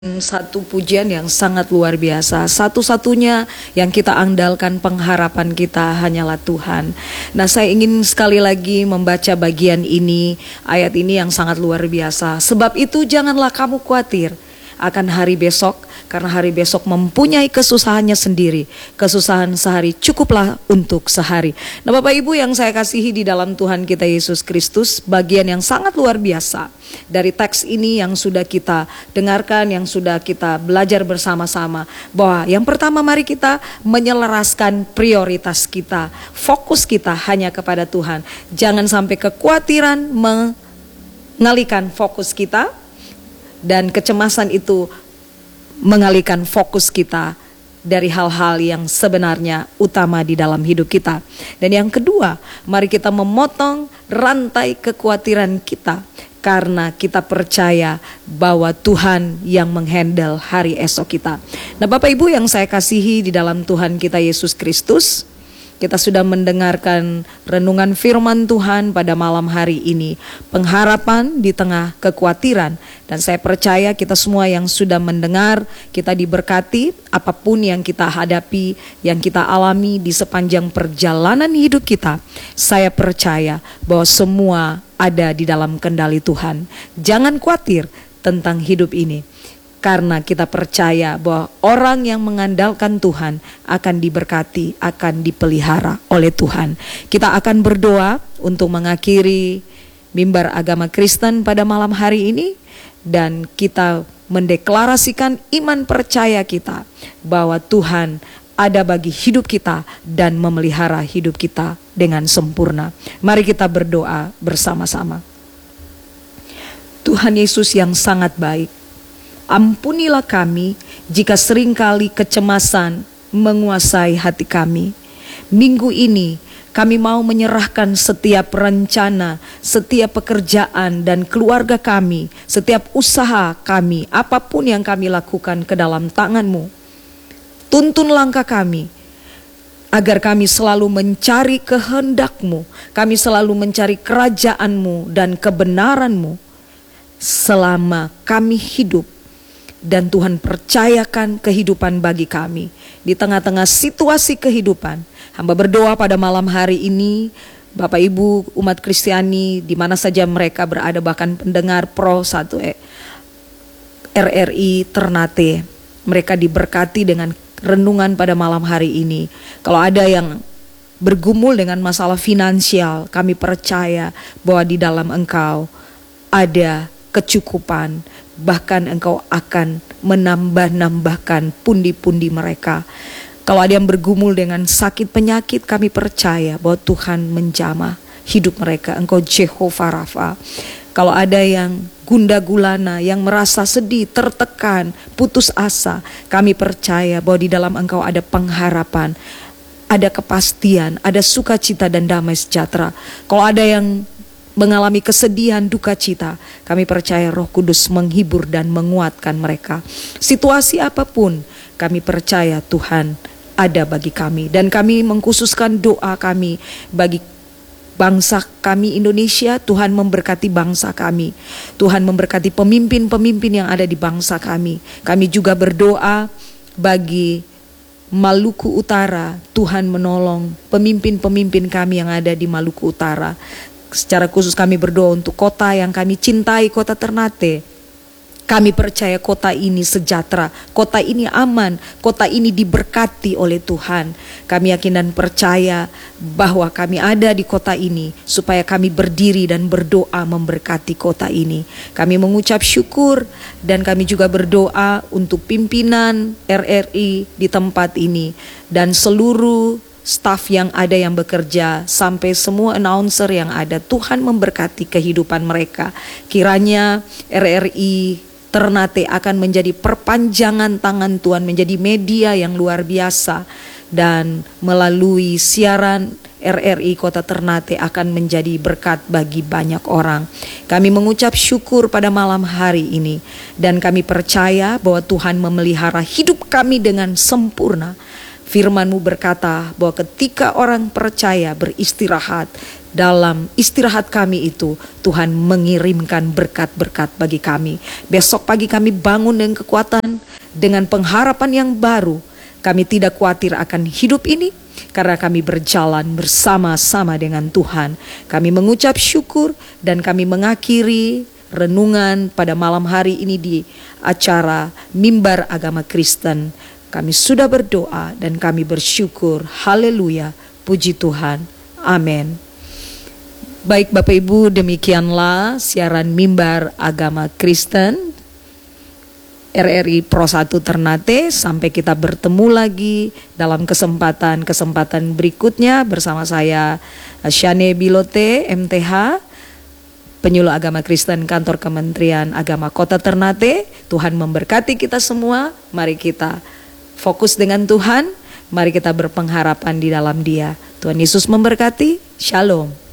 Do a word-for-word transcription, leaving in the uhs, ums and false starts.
Satu pujian yang sangat luar biasa. Satu-satunya yang kita andalkan, pengharapan kita hanyalah Tuhan. Nah, saya ingin sekali lagi membaca bagian ini, ayat ini yang sangat luar biasa. Sebab itu janganlah kamu khawatir akan hari besok, karena hari besok mempunyai kesusahannya sendiri. Kesusahan sehari cukuplah untuk sehari. Nah, Bapak Ibu yang saya kasihi di dalam Tuhan kita Yesus Kristus, bagian yang sangat luar biasa dari teks ini yang sudah kita dengarkan, yang sudah kita belajar bersama-sama, bahwa yang pertama mari kita menyelaraskan prioritas kita, fokus kita hanya kepada Tuhan. Jangan sampai kekhawatiran mengalihkan fokus kita, dan kecemasan itu mengalihkan fokus kita dari hal-hal yang sebenarnya utama di dalam hidup kita. Dan yang kedua, mari kita memotong rantai kekhawatiran kita, karena kita percaya bahwa Tuhan yang menghandle hari esok kita. Nah, Bapak Ibu yang saya kasihi di dalam Tuhan kita Yesus Kristus, kita sudah mendengarkan renungan firman Tuhan pada malam hari ini. Pengharapan di tengah kekhawatiran. Dan saya percaya kita semua yang sudah mendengar, kita diberkati apapun yang kita hadapi, yang kita alami di sepanjang perjalanan hidup kita. Saya percaya bahwa semua ada di dalam kendali Tuhan. Jangan khawatir tentang hidup ini, karena kita percaya bahwa orang yang mengandalkan Tuhan akan diberkati, akan dipelihara oleh Tuhan. Kita akan berdoa untuk mengakhiri mimbar agama Kristen pada malam hari ini, dan kita mendeklarasikan iman percaya kita bahwa Tuhan ada bagi hidup kita dan memelihara hidup kita dengan sempurna. Mari kita berdoa bersama-sama. Tuhan Yesus yang sangat baik, ampunilah kami jika seringkali kecemasan menguasai hati kami. Minggu ini kami mau menyerahkan setiap rencana, setiap pekerjaan dan keluarga kami, setiap usaha kami, apapun yang kami lakukan ke dalam tangan-Mu. Tuntun langkah kami, agar kami selalu mencari kehendak-Mu, kami selalu mencari kerajaan-Mu dan kebenaran-Mu selama kami hidup. Dan Tuhan percayakan kehidupan bagi kami di tengah-tengah situasi kehidupan. Hamba berdoa pada malam hari ini, Bapak Ibu umat Kristiani di mana saja mereka berada, bahkan pendengar Pro satu R R I Ternate, mereka diberkati dengan renungan pada malam hari ini. Kalau ada yang bergumul dengan masalah finansial, kami percaya bahwa di dalam Engkau ada kecukupan, bahkan Engkau akan menambah-nambahkan pundi-pundi mereka. Kalau ada yang bergumul dengan sakit penyakit, kami percaya bahwa Tuhan menjamah hidup mereka. Engkau Jehovah Rafa. Kalau ada yang gundah gulana, yang merasa sedih, tertekan, putus asa, kami percaya bahwa di dalam Engkau ada pengharapan, ada kepastian, ada sukacita dan damai sejahtera. Kalau ada yang mengalami kesedihan, duka cita, kami percaya Roh Kudus menghibur dan menguatkan mereka. Situasi apapun, kami percaya Tuhan ada bagi kami. Dan kami mengkhususkan doa kami bagi bangsa kami Indonesia. Tuhan memberkati bangsa kami, Tuhan memberkati pemimpin-pemimpin yang ada di bangsa kami. Kami juga berdoa bagi Maluku Utara, Tuhan menolong pemimpin-pemimpin kami yang ada di Maluku Utara. Secara khusus kami berdoa untuk kota yang kami cintai, kota Ternate. Kami percaya kota ini sejahtera, kota ini aman, kota ini diberkati oleh Tuhan. Kami yakin dan percaya bahwa kami ada di kota ini supaya kami berdiri dan berdoa memberkati kota ini. Kami mengucap syukur dan kami juga berdoa untuk pimpinan R R I di tempat ini dan seluruh staf yang ada yang bekerja, sampai semua announcer yang ada. Tuhan memberkati kehidupan mereka. Kiranya R R I Ternate akan menjadi perpanjangan tangan Tuhan, menjadi media yang luar biasa, dan melalui siaran R R I Kota Ternate akan menjadi berkat bagi banyak orang. Kami mengucap syukur pada malam hari ini, dan kami percaya bahwa Tuhan memelihara hidup kami dengan sempurna. Firman-Mu berkata bahwa ketika orang percaya beristirahat, dalam istirahat kami itu Tuhan mengirimkan berkat-berkat bagi kami. Besok pagi kami bangun dengan kekuatan, dengan pengharapan yang baru. Kami tidak khawatir akan hidup ini karena kami berjalan bersama-sama dengan Tuhan. Kami mengucap syukur dan kami mengakhiri renungan pada malam hari ini di acara Mimbar Agama Kristen. Kami sudah berdoa dan kami bersyukur. Haleluya, puji Tuhan, amin. Baik Bapak Ibu, demikianlah siaran Mimbar Agama Kristen R R I Pro satu Ternate. Sampai kita bertemu lagi dalam kesempatan-kesempatan berikutnya bersama saya Shane Bilote M T H, Penyuluh Agama Kristen Kantor Kementerian Agama Kota Ternate. Tuhan memberkati kita semua. Mari kita fokus dengan Tuhan. Mari kita berpengharapan di dalam Dia. Tuhan Yesus memberkati. Shalom.